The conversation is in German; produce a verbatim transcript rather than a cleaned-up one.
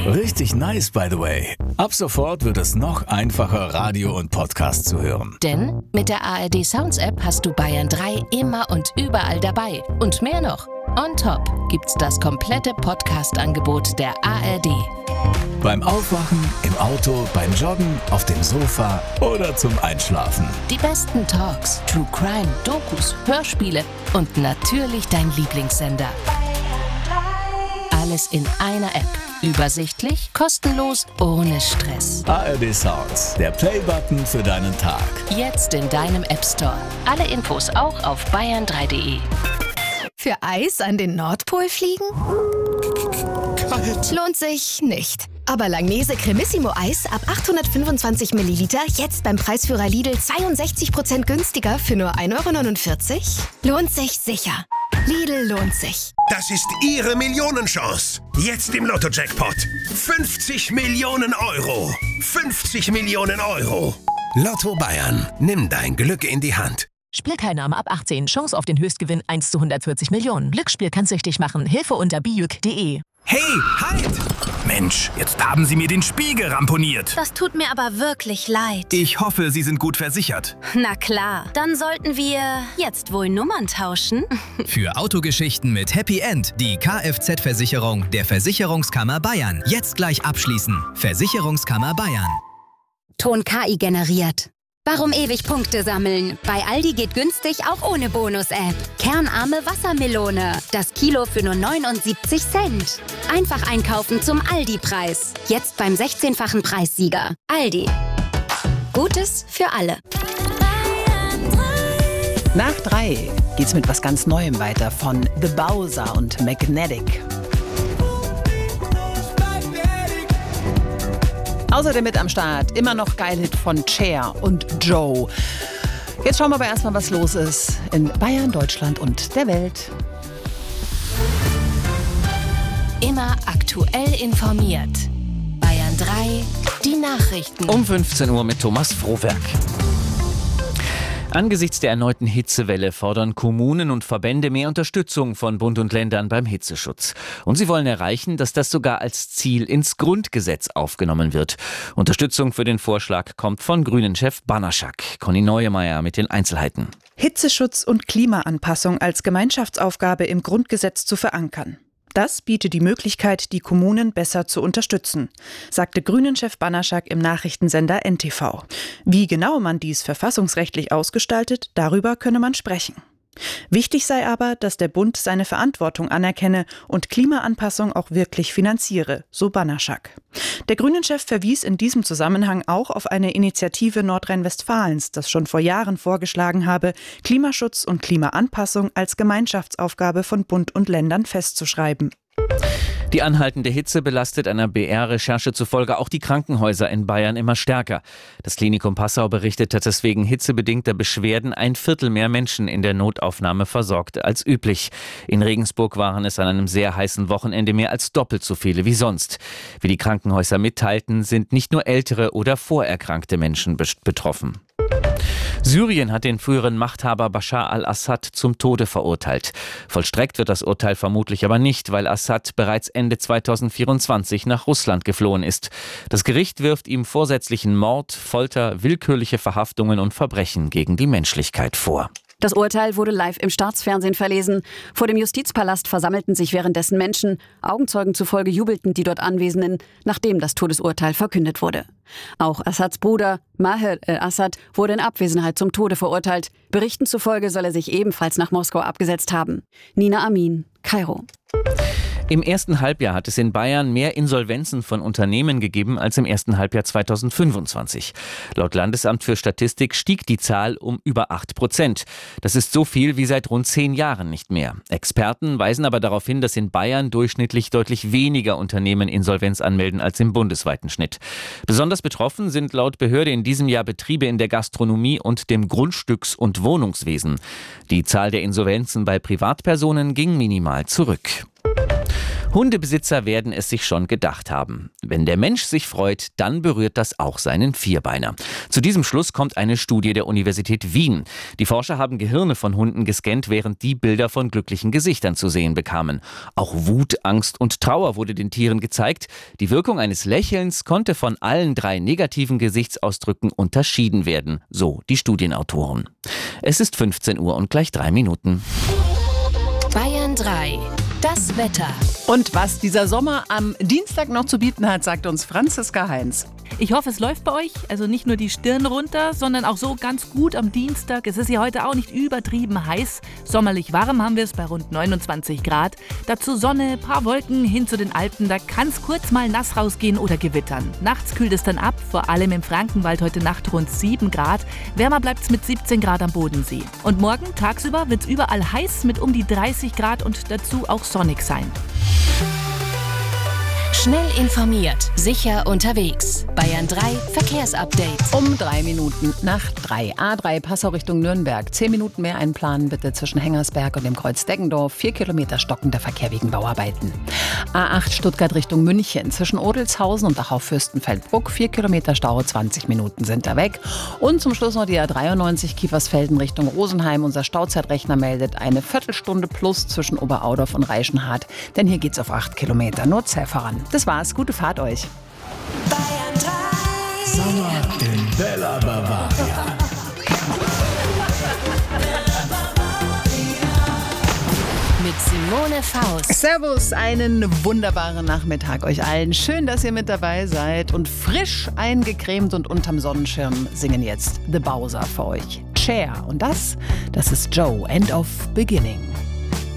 Richtig nice, by the way. Ab sofort wird es noch einfacher, Radio und Podcast zu hören. Denn mit der A R D Sounds App hast du Bayern drei immer und überall dabei. Und mehr noch. On top gibt's das komplette Podcast-Angebot der A R D. Beim Aufwachen, im Auto, beim Joggen, auf dem Sofa oder zum Einschlafen. Die besten Talks, True Crime, Dokus, Hörspiele und natürlich dein Lieblingssender. Alles in einer App. Übersichtlich, kostenlos, ohne Stress. A R D Sounds, der Playbutton für deinen Tag. Jetzt in deinem App Store. Alle Infos auch auf bayern drei punkt de. Für Eis an den Nordpol fliegen? Kalt. Lohnt sich nicht. Aber Langnese Cremissimo Eis ab achthundertfünfundzwanzig Milliliter jetzt beim Preisführer Lidl zweiundsechzig Prozent günstiger für nur ein Euro neunundvierzig? Lohnt sich sicher. Lidl lohnt sich. Das ist Ihre Millionenchance. Jetzt im Lotto-Jackpot. fünfzig Millionen Euro. fünfzig Millionen Euro. Lotto Bayern. Nimm dein Glück in die Hand. Spielteilnahme ab achtzehn. Chance auf den Höchstgewinn eins zu hundertvierzig Millionen. Glücksspiel kann süchtig machen. Hilfe unter bijuk punkt de. Hey, halt! Mensch, jetzt haben Sie mir den Spiegel ramponiert. Das tut mir aber wirklich leid. Ich hoffe, Sie sind gut versichert. Na klar, dann sollten wir jetzt wohl Nummern tauschen. Für Autogeschichten mit Happy End die Kfz-Versicherung der Versicherungskammer Bayern. Jetzt gleich abschließen. Versicherungskammer Bayern. Ton K I generiert. Warum ewig Punkte sammeln? Bei Aldi geht günstig auch ohne Bonus-App. Kernarme Wassermelone. Das Kilo für nur neunundsiebzig Cent. Einfach einkaufen zum Aldi-Preis. Jetzt beim sechzehnfachen Preissieger. Aldi. Gutes für alle. Nach drei geht's mit was ganz Neuem weiter von The Bowser und Magnetic. Außerdem mit am Start immer noch Geil-Hit von Cher und Joe. Jetzt schauen wir aber erstmal, was los ist in Bayern, Deutschland und der Welt. Immer aktuell informiert. Bayern drei, die Nachrichten. Um fünfzehn Uhr mit Thomas Frohwerk. Angesichts der erneuten Hitzewelle fordern Kommunen und Verbände mehr Unterstützung von Bund und Ländern beim Hitzeschutz. Und sie wollen erreichen, dass das sogar als Ziel ins Grundgesetz aufgenommen wird. Unterstützung für den Vorschlag kommt von Grünen-Chef Banaschak. Conny Neuemeier mit den Einzelheiten. Hitzeschutz und Klimaanpassung als Gemeinschaftsaufgabe im Grundgesetz zu verankern. Das bietet die Möglichkeit, die Kommunen besser zu unterstützen, sagte Grünen-Chef Banaschak im Nachrichtensender N T V. Wie genau man dies verfassungsrechtlich ausgestaltet, darüber könne man sprechen. Wichtig sei aber, dass der Bund seine Verantwortung anerkenne und Klimaanpassung auch wirklich finanziere, so Banaschak. Der Grünen-Chef verwies in diesem Zusammenhang auch auf eine Initiative Nordrhein-Westfalens, das schon vor Jahren vorgeschlagen habe, Klimaschutz und Klimaanpassung als Gemeinschaftsaufgabe von Bund und Ländern festzuschreiben. Die anhaltende Hitze belastet einer B R-Recherche zufolge auch die Krankenhäuser in Bayern immer stärker. Das Klinikum Passau berichtete, dass wegen hitzebedingter Beschwerden ein Viertel mehr Menschen in der Notaufnahme versorgt als üblich. In Regensburg waren es an einem sehr heißen Wochenende mehr als doppelt so viele wie sonst. Wie die Krankenhäuser mitteilten, sind nicht nur ältere oder vorerkrankte Menschen betroffen. Syrien hat den früheren Machthaber Bashar al-Assad zum Tode verurteilt. Vollstreckt wird das Urteil vermutlich aber nicht, weil Assad bereits Ende zweitausendvierundzwanzig nach Russland geflohen ist. Das Gericht wirft ihm vorsätzlichen Mord, Folter, willkürliche Verhaftungen und Verbrechen gegen die Menschlichkeit vor. Das Urteil wurde live im Staatsfernsehen verlesen. Vor dem Justizpalast versammelten sich währenddessen Menschen. Augenzeugen zufolge jubelten die dort Anwesenden, nachdem das Todesurteil verkündet wurde. Auch Assads Bruder Maher al-Assad wurde in Abwesenheit zum Tode verurteilt. Berichten zufolge soll er sich ebenfalls nach Moskau abgesetzt haben. Nina Amin, Kairo. Im ersten Halbjahr hat es in Bayern mehr Insolvenzen von Unternehmen gegeben als im ersten Halbjahr zweitausendfünfundzwanzig. Laut Landesamt für Statistik stieg die Zahl um über acht Prozent. Das ist so viel wie seit rund zehn Jahren nicht mehr. Experten weisen aber darauf hin, dass in Bayern durchschnittlich deutlich weniger Unternehmen Insolvenz anmelden als im bundesweiten Schnitt. Besonders betroffen sind laut Behörde in diesem Jahr Betriebe in der Gastronomie und dem Grundstücks- und Wohnungswesen. Die Zahl der Insolvenzen bei Privatpersonen ging minimal zurück. Hundebesitzer werden es sich schon gedacht haben. Wenn der Mensch sich freut, dann berührt das auch seinen Vierbeiner. Zu diesem Schluss kommt eine Studie der Universität Wien. Die Forscher haben Gehirne von Hunden gescannt, während die Bilder von glücklichen Gesichtern zu sehen bekamen. Auch Wut, Angst und Trauer wurde den Tieren gezeigt. Die Wirkung eines Lächelns konnte von allen drei negativen Gesichtsausdrücken unterschieden werden, so die Studienautoren. Es ist fünfzehn Uhr und gleich drei Minuten. Bayern drei. Das Wetter. Und was dieser Sommer am Dienstag noch zu bieten hat, sagt uns Franziska Heinz. Ich hoffe, es läuft bei euch. Also nicht nur die Stirn runter, sondern auch so ganz gut am Dienstag. Es ist ja heute auch nicht übertrieben heiß. Sommerlich warm haben wir es bei rund neunundzwanzig Grad. Dazu Sonne, paar Wolken hin zu den Alpen. Da kann es kurz mal nass rausgehen oder gewittern. Nachts kühlt es dann ab, vor allem im Frankenwald heute Nacht rund sieben Grad. Wärmer bleibt es mit siebzehn Grad am Bodensee. Und morgen tagsüber wird es überall heiß mit um die dreißig Grad und dazu auch sonnig sein. Schnell informiert, sicher unterwegs. Bayern drei Verkehrsupdate. Um drei Minuten nach drei. A drei Passau Richtung Nürnberg. Zehn Minuten mehr einplanen bitte zwischen Hengersberg und dem Kreuz Deggendorf. Vier Kilometer stockender Verkehr wegen Bauarbeiten. A acht Stuttgart Richtung München. Zwischen Odelshausen und Dachau-Fürstenfeldbruck. Vier Kilometer Stau, zwanzig Minuten sind da weg. Und zum Schluss noch die A dreiundneunzig Kiefersfelden Richtung Rosenheim. Unser Stauzeitrechner meldet eine Viertelstunde plus zwischen Oberaudorf und Reichenhard. Denn hier geht's auf acht Kilometer. Nur zäh voran. Das war's. Gute Fahrt euch. Bayern drei. Sommer in Bella Bavaria. Mit Simone Faust. Servus, einen wunderbaren Nachmittag euch allen. Schön, dass ihr mit dabei seid. Und frisch eingecremt und unterm Sonnenschirm singen jetzt The Bowser für euch. Cher. Und das, das ist Joe, End of Beginning.